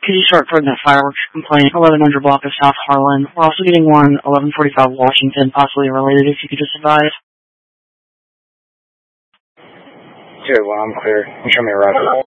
Could you start putting that fireworks complaint, 1100 block of South Harlan? We're also getting one, 1145 Washington, possibly related, if you could just advise. Sure, well, I'm clear. You show me a route.